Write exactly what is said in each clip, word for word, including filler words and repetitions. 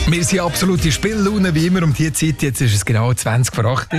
Wir sind absolute Spiellaune wie immer um diese Zeit. Jetzt ist es genau zwanzig vor acht.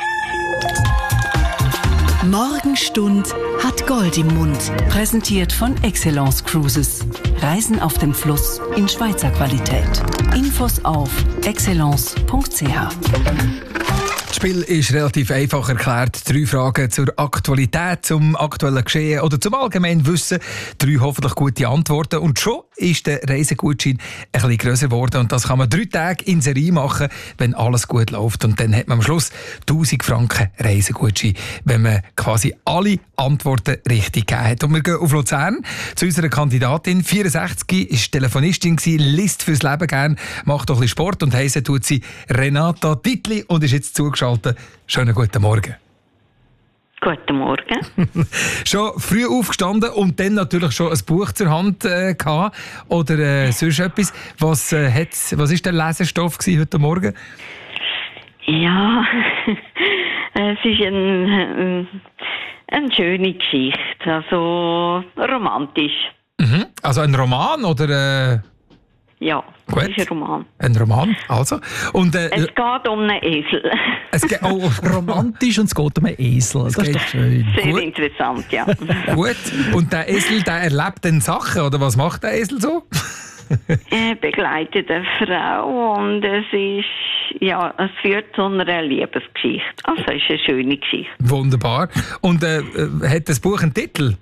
Morgenstund hat Gold im Mund. Präsentiert von Excellence Cruises. Reisen auf dem Fluss in Schweizer Qualität. Infos auf excellence punkt c h. Das Spiel ist relativ einfach erklärt. Drei Fragen zur Aktualität, zum aktuellen Geschehen oder zum allgemeinen Wissen. Drei hoffentlich gute Antworten. Und schon ist der Reisegutschein ein bisschen grösser geworden. Und das kann man drei Tage in Serie machen, wenn alles gut läuft. Und dann hat man am Schluss tausend Franken Reisegutschein, wenn man quasi alle Antworten richtig gegeben hat. Und wir gehen auf Luzern zu unserer Kandidatin. vierundsechzig, ist Telefonistin gewesen, liest fürs Leben gern, macht doch ein bisschen Sport und heisst tut sie Renata Dittli und ist jetzt zugeschaltet. Schönen guten Morgen. Guten Morgen. Schon früh aufgestanden und dann natürlich schon ein Buch zur Hand äh, gehabt oder äh, sonst etwas. Was, äh, hat's, was ist der Lesestoff gewesen heute Morgen? Ja, es ist ein, eine schöne Geschichte, also romantisch. Mhm. Also ein Roman oder... Äh Ja, Gut. es ist ein Roman. Ein Roman, also. Und, äh, Es geht um einen Esel. es geht, oh, Romantisch und es geht um einen Esel. Das ist doch schön. Sehr Gut. interessant, ja. Gut. Und der Esel, der erlebt dann Sachen, oder was macht der Esel so? Er begleitet eine Frau und es ist, ja, es führt zu einer Liebesgeschichte. Also es ist eine schöne Geschichte. Wunderbar. Und äh, äh, hat das Buch einen Titel?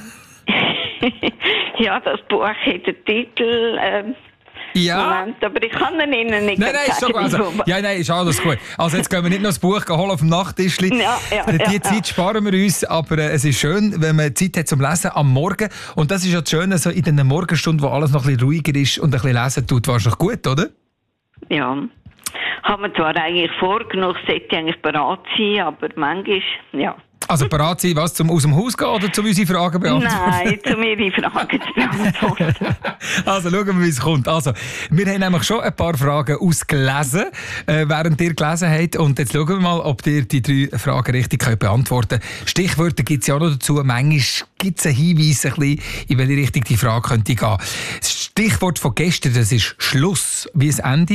Ja, das Buch hat den Titel... Ähm, Ja. Moment, aber ich kann ihn Ihnen nicht Nein, nein, ist schon gut. Also, ja, nein, ist alles gut. Also jetzt gehen wir nicht noch das Buch holen auf dem Nachttischli. Ja, ja, Die ja, Zeit ja. sparen wir uns, aber äh, es ist schön, wenn man Zeit hat zum Lesen am Morgen. Und das ist ja das Schöne, so in den Morgenstunden, wo alles noch ein bisschen ruhiger ist und ein bisschen lesen tut, wahrscheinlich gut, oder? Ja. Haben wir zwar eigentlich vorgenommen, es sollte eigentlich bereit sein, aber manchmal, ja. Also bereit sein, was, zum aus dem Haus gehen oder zum unsere Fragen beantworten? Nein, zu mir die Fragen zu beantworten. Also schauen wir, wie es kommt. Also, wir haben nämlich schon ein paar Fragen ausgelesen, äh, während ihr gelesen habt. Und jetzt schauen wir mal, ob ihr die drei Fragen richtig könnt beantworten könnt. Stichwörter gibt es ja auch noch dazu. Manchmal gibt es einen Hinweis, ein bisschen, in welche Richtung die Frage könnte gehen. Das Stichwort von gestern, das ist Schluss, wie das Ende.